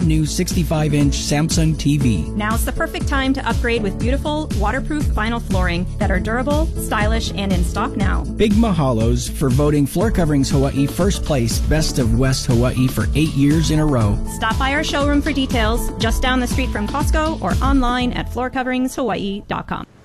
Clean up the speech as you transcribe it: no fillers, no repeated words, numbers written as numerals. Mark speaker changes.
Speaker 1: new 65-inch Samsung TV.
Speaker 2: Now's the perfect time to upgrade with beautiful, waterproof vinyl flooring that are durable, stylish, and in stock now.
Speaker 1: Big mahalos for voting Floor Coverings Hawaii first place Best of West Hawaii for 8 years in a row.
Speaker 2: Stop by our showroom for details, just down the street from Costco or online at floorcoveringshawaii.com.